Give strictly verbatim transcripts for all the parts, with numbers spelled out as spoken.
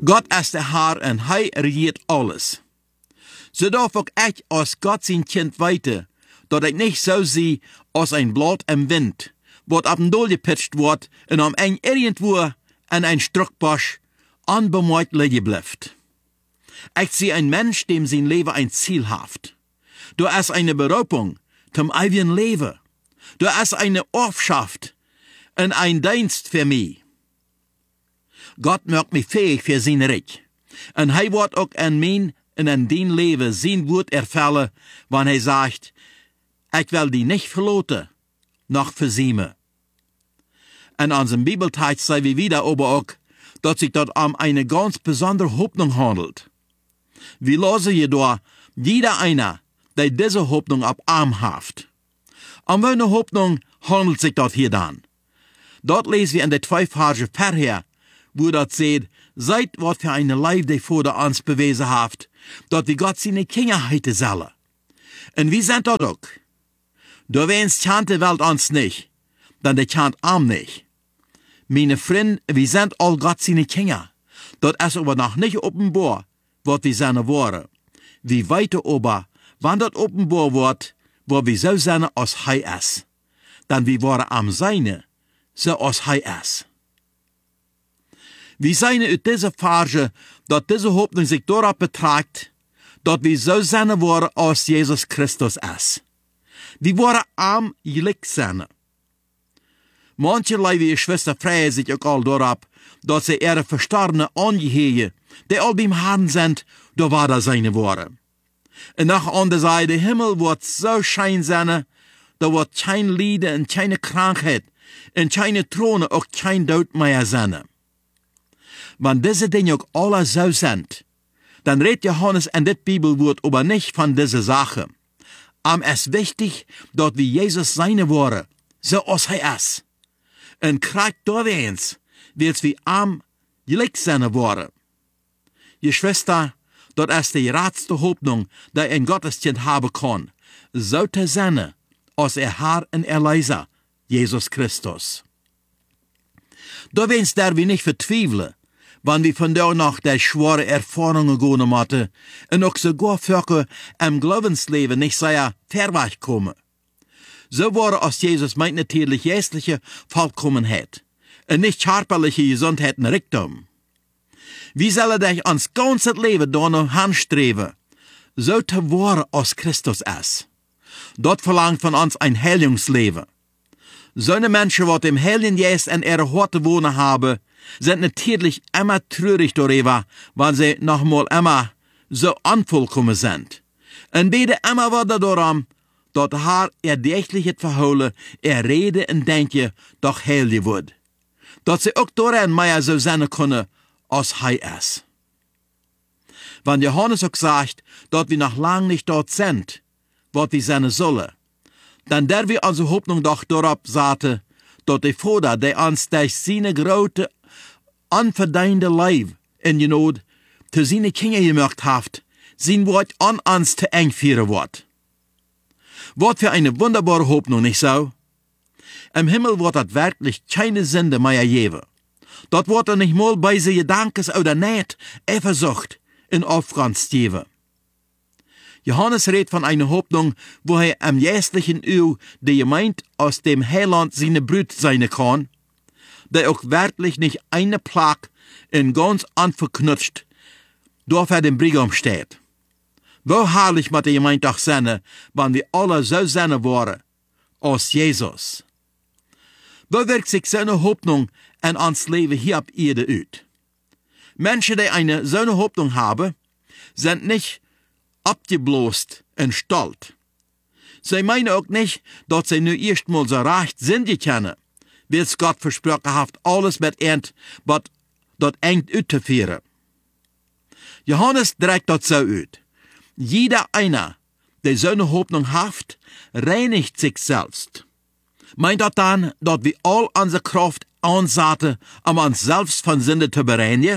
Gott ist der Herr en hij regiert alles. So darf ook ich als Gott sein Kind weiten, dat ich nicht so zie als ein Blatt im Wind, wat ab dem Dol gepitcht wordt en am eng irgendwo an ein Struckbosch unbemerkt liegen bleibt. Ich sehe ein Mensch, dem sein Leben ein Ziel haft. Du hast eine Berufung zum ewigen Leben. Du hast eine Aufschaft und ein Dienst für mich. Gott macht mich fähig für sein Reich. Und er wird auch an mein und an dein Leben sein Wort erfüllen, wenn er sagt, ich will die nicht verloten, noch versiemen. In unserem Bibeltext sehen wir wieder aber auch, dass sich dort um eine ganz besondere Hoffnung handelt. Wir lesen jedoch, jeder einer, der diese Hoffnung ab Arm haft. Um welche Hoffnung handelt sich dort hier dann? Dort lesen wir in der zwei Verse vorher, wo dort steht, seid was für eine Leib, die vor der uns bewiesen haft, dort wie Gott seine Kinder heite sollen. Und wie sind dort auch? Du wennst kennt die Welt uns nicht, dann die kennt arm nicht. Meine Freunde, wir sind all Gott seine Kinder. Dort ist aber noch nicht offenbar, was wir seine waren. Wie weiter aber, wann dort offenbar wird, wo wir so sein als Hei ist. Dann wir waren am Seine, so als Hei ist. Wir sehen uit diese Verse, dass diese Hoffnung sich darauf beträgt, dass wir so sein waren, als Jesus Christus ist. Wir waren arm gelijk sein. Manche lieve Schwester freuen sich auch all darauf, dass sie ihre verstorbenen Angehörigen, die all beim Herrn sind, da war da seine waren. Und nach an Seite, der Himmel wird so schön sein, da wird kein Leiden und keine Krankheit und keine Throne auch kein Tod mehr sein. Wenn diese Dinge auch alle so sind, dann redet Johannes in das Bibelwort aber nicht von dieser Sache. Aber es ist wichtig, dass wir Jesus seine waren, so als er ist. Und kriegt durchwärts, wird wir arm gleich sein waren. Je Schwester, das ist die ratste Hoffnung, die ein Gotteskind haben kann, so zu sein, als er Herr und Erlöser, Jesus Christus. Durchwärts darf wir nicht verzweifeln, wenn wir von da nach der schwere Erfahrungen gehen müssen und auch sogar für im Glaubensleben nicht sehr verweicht kommen. So war als Jesus meint natürlich geistliche Vollkommenheit und nicht körperliche Gesundheit und Reichtum. Wie soll er ans ganze Leben danach anstreben, so zu werden als Christus ist? Dort verlangt von uns ein Heilungsleben. So eine Menschen, die im Heiligen Geist in ihrer Horte wohnen haben, sind natürlich immer traurig darüber, weil sie nochmal immer so unvollkommen sind. Und beten immer wieder darum, dass der Herr ihr täglich verholen, ihr Rede und Denken doch heilig wird. Dass sie auch darin mehr so sein können, als er ist. Wenn Johannes auch sagt, dass wir noch lange nicht dort sind, was wir sein sollen, dann der wir unsere Hoffnung doch darauf setzen, dass der Vater, der uns durch seine große, unverdiente Leib in Genot zu seine Kinder gemacht hat, sein Wort an uns zu eng führen wird. Was für eine wunderbare Hoffnung, nicht so? Im Himmel wird das wirklich keine Sünde mehr geben. Dort wird er nicht mal bei seinen Gedanken oder nicht Eifersucht in Aufgangs geben. Johannes redet von einer Hoffnung, wo er am jährlichen Öl die Gemeinde aus dem Heiland seine Brut sein kann, der auch wirklich nicht eine Plage in ganz unverknutscht, durch er den Brigam steht. Wo herrlich muss die Gemeinde doch sein, wenn wir alle so sein waren, als Jesus. Wo wirkt sich so eine Hoffnung in uns Leben hier auf Erde aus? Menschen, die eine so eine Hoffnung haben, sind nicht abgeblost und stolz. Sie meinen auch nicht, dass sie nur erstmal so recht sind können, wie es Gott versprochen hat, alles mit End, was dort eng auszuführen. Johannes drückt das so aus. Jeder einer, der so eine Hoffnung hat, reinigt sich selbst. Meint das dann, dass wir all unsere Kraft ansetzen, um uns selbst von Sünde zu bereinigen?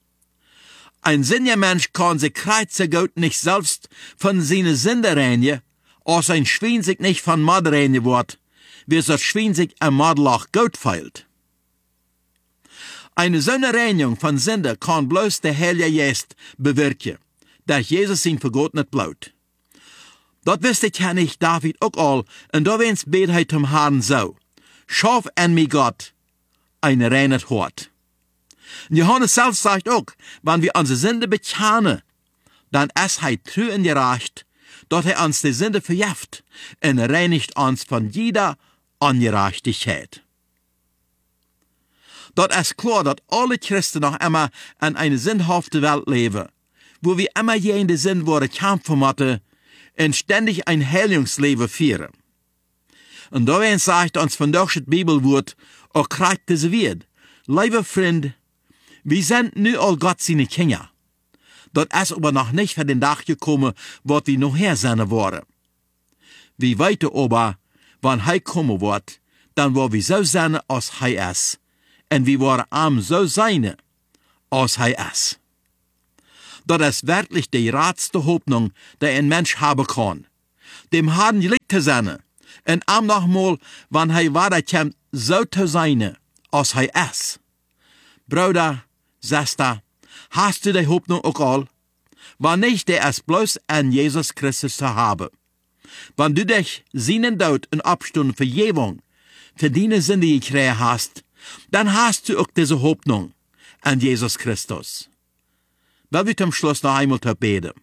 Ein sündiger Mensch kann sich kreuze Gott nicht selbst von seinen Sünden reinigen, als ein Schwein sich nicht von Mord reinigen wird, wie das Schwein sich am Mordloch Gott feilt. Eine solche Reinigung von Sünde kann bloß der Heilige Geist bewirken, dass Jesus ihn vergott nicht blaut. Dat wist ik ja nicht David ook al, en da wens bet hij zum Herrn so: Schaff an mi Gott ein reines Hort. Johannes selbst sagt auch, wenn wir unsere Sünde bekennen, dann ist hij treu und gerecht, dass er uns die Sünde vergibt und reinigt uns von jeder Ungerechtigkeit. Dort ist klar, dass alle Christen noch immer in einer sündhaften Welt leben, wo wir immer jene Sinn worden kämpfen müssen und ständig ein Heilungsleben führen. Und darin sagt uns von das Bibelwort auch kriegt es wird. Liebe Freund, wir sind nu all Gott seine Kinder. Das ist aber noch nicht für den Tag gekommen, was wir nachher sein wollen. Wir weiter aber, wenn er kommen wird, dann wollen wir so sein, als er ist. Und wir wollen am so sein, als er ist. Das ist wirklich die ratste Hoffnung, die ein Mensch haben kann. Dem Herrn liegt zu sein, und am nochmal, wenn er weiterkommt, so zu sein, als er ist. Bruder, Schwester, hast du die Hoffnung auch all? Wenn nicht, der ist bloß an Jesus Christus zu haben. Wenn du dich seinen Tod und Abstund Vergebung für deine Sünde gekriegt hast, dann hast du auch diese Hoffnung an Jesus Christus. Weil wir zum Schluss noch einmal zu beten.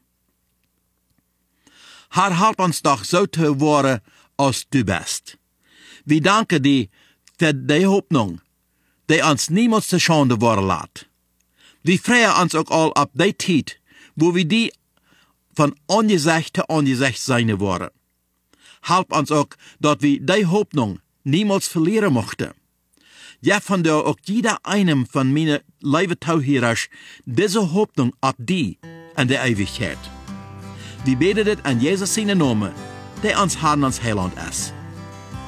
Herr, help uns doch so zu werden, als du bist. Wir danken dir für die Hoffnung, die uns niemals zu Schande worden lässt. Wir freuen uns auch all auf die Zeit, wo wir die von Angesicht zu Angesicht sein wollen. Help uns auch, dass wir die Hoffnung niemals verlieren möchten. Ja, von der auch jeder einem von meinen lieben Zuhörern diese Hoffnung auf die an der Ewigkeit. Wir beten das an Jesus seinen Namen, der uns Herrn und Heiland ist.